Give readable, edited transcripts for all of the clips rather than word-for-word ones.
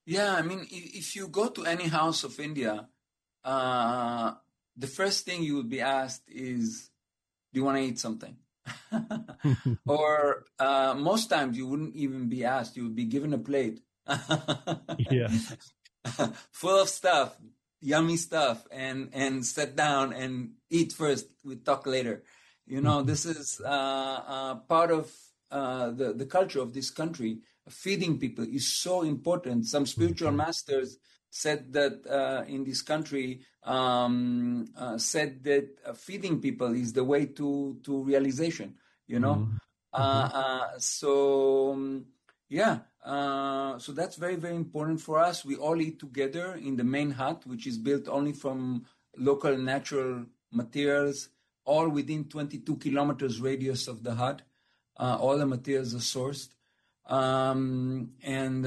Yeah, I mean, if you go to any house of India, uh, the first thing you would be asked is, "Do you want to eat something?" Or most times you wouldn't even be asked; you would be given a plate Yeah. full of stuff, yummy stuff, and sit down and eat first. We talk later. You know, this is part of the culture of this country. Feeding people is so important. Some spiritual Mhm. masters said that in this country said that feeding people is the way to realization. You know, Mhm. Mhm. yeah, so that's very, very important for us. We all eat together in the main hut, which is built only from local natural materials, all within 22 kilometers radius of the hut. All the materials are sourced. And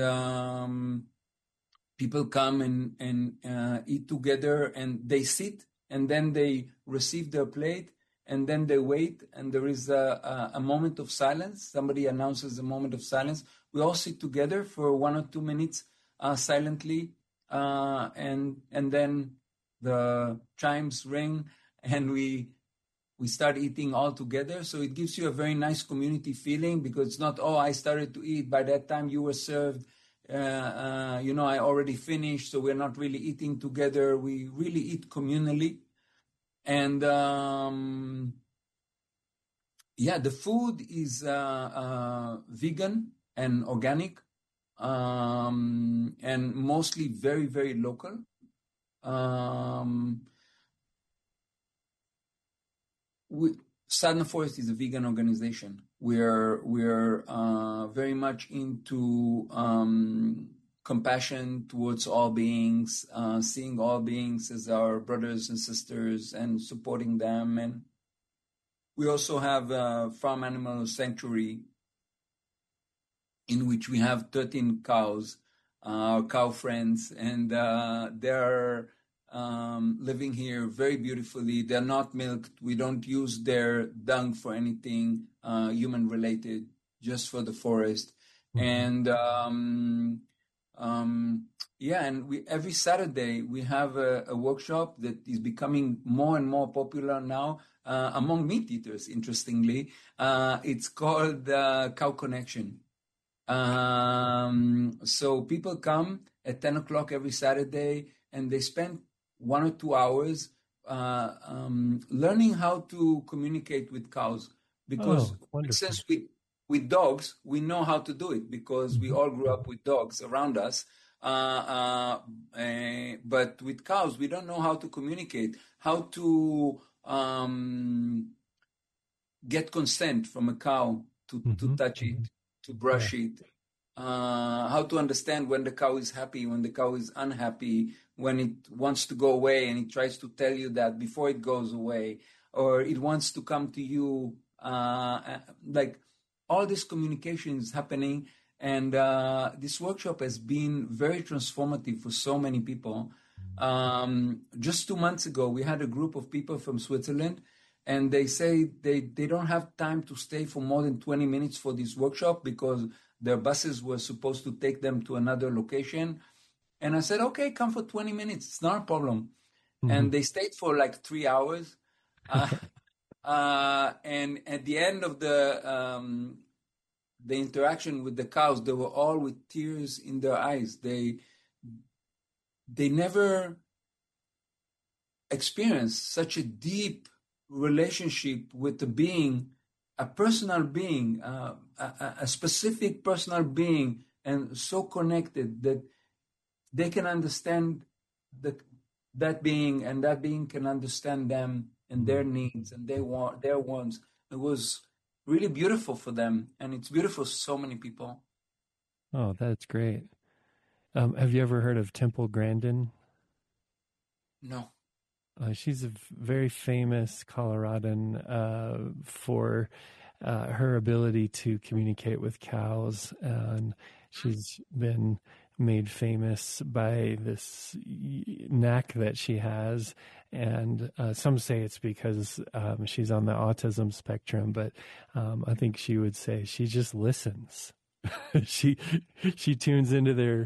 people come and eat together, and they sit, and then they receive their plate, and then they wait, and there is a moment of silence. Somebody announces a moment of silence. We all sit together for 1 or 2 minutes silently, and then the chimes ring, and we start eating all together. So it gives you a very nice community feeling, because it's not, oh, I started to eat by that time you were served. I already finished, so we're not really eating together. We really eat communally. And yeah, the food is vegan and organic, and mostly very, very local. Um, we, Sadhana Forest is a vegan organization. We're very much into compassion towards all beings, seeing all beings as our brothers and sisters, and supporting them. And we also have a farm animal sanctuary in which we have 13 cows, cow friends, and they're living here very beautifully. They're not milked. We don't use their dung for anything human related, just for the forest. Mhm. And um, yeah, and we every Saturday we have a workshop that is becoming more and more popular now among meat eaters. Interestingly, it's called Cow Connection. So people come at 10 o'clock every Saturday, and they spend 1 or 2 hours learning how to communicate with cows. Because, Oh, for wonderful. instance, with dogs, we know how to do it because we Mhm. all grew Mhm. up with dogs around us. But with cows, we don't know how to communicate, how to get consent from a cow to Mhm. touch it, Mhm. to Yeah. brush it, how to understand when the cow is happy, when the cow is unhappy, when it wants to go away and it tries to tell you that before it goes away, or it wants to come to you. Like all this communication is happening, and this workshop has been very transformative for so many people. Just 2 months ago, we had a group of people from Switzerland, and they say they don't have time to stay for more than 20 minutes for this workshop because their buses were supposed to take them to another location. And I said, okay, come for 20 minutes. It's not a problem. And Mhm. they stayed for like 3 hours. Uh, and at the end of the interaction with the cows, they were all with tears in their eyes. They never experienced such a deep relationship with a being, a personal being, a specific personal being, and so connected that they can understand the, that being, and that being can understand them and their Mhm. needs and their wants. It was really beautiful for them, and it's beautiful for so many people. Oh, that's great. Have you ever heard of Temple Grandin? No. She's a very famous Coloradan for her ability to communicate with cows, and she's been made famous by this knack that she has. And some say it's because she's on the autism spectrum, but I think she would say she just listens. she she tunes into their